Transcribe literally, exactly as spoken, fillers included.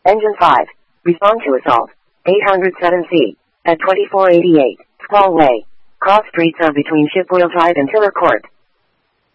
Engine five. Respond to assault. eight hundred seven C. At twenty-four eighty-eight. Squall Way. Cross streets are between Shipwheel Drive and Tiller Court.